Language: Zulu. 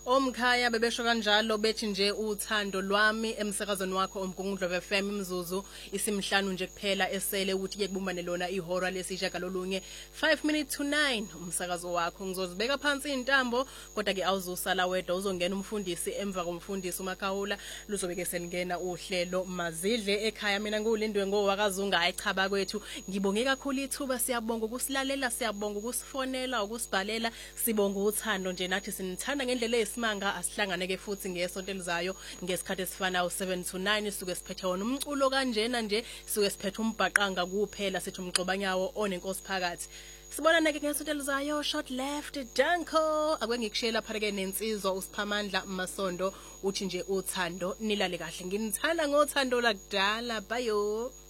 Omkhaya bebesho kanjalo bethi nje uthando lwami emsakazweni wakho uMgungundlovu FM imzuzu isimhlanu nje kuphela esele ukuthi ke kubumbane lona ihora lesishaga lolunye 5 minutes to 9 umsakazo wakho ngizozibeka phansi intambo kodwa ke awuzusala wedwa uzongena umfundisi emva komfundisi uMakhawula luzobeke selingena uhlelo mazidle ekhaya mina ngulindwe ngowakazunga ayichaba kwethu ngibonge kakhulu ithuba siyabonga ukusilalela siyabonga ukusifonela ukusibhalela sibonga uthando nje nathi sinithanda ngendlela esimanga asihlangane ke futhi ngesonto elizayo ngesikhathi esifana u7 to 9 suke siphethe wona umculo kanjena nje suke siphethe umbhaqanga kuphela sithi umxobanyawo onenkosi phakathi sibonana ke ngesonto elizayo short left danko akwengikushela phakathi nensizwa usiphamandla Masondo uthi nje uthando nilale kahle nginithanda ngothando lakudala bayo